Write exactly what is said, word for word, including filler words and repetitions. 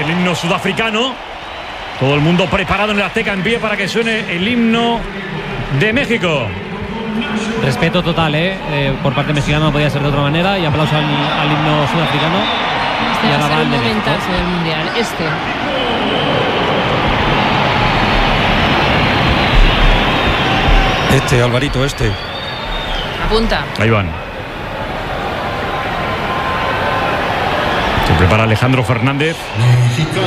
el himno sudafricano. Todo el mundo preparado en el Azteca en pie para que suene el himno de México. Respeto total, ¿eh? Eh, por parte mexicana no podía ser de otra manera. Y aplauso al, al himno sudafricano. Este va a ser el momentazo del Mundial. Este. Este, Alvarito, este. Apunta. Ahí van. Se prepara Alejandro Fernández.